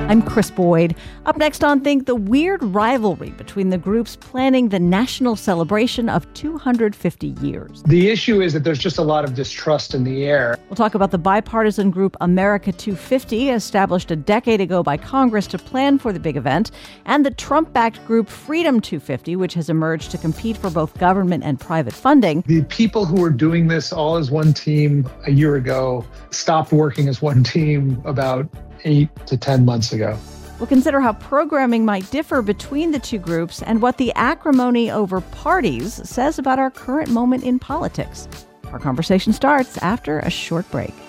I'm Chris Boyd. Up next on Think, the weird rivalry between the groups planning the national celebration of 250 years. The issue is that there's just a lot of distrust in the air. We'll talk about the bipartisan group America 250, established a decade ago by Congress to plan for the big event, and the Trump-backed group Freedom 250, which has emerged to compete for both government and private funding. The people who were doing this all as one team a year ago stopped working as one team about 8 to 10 months ago. We'll consider how programming might differ between the two groups and what the acrimony over parties says about our current moment in politics. Our conversation starts after a short break.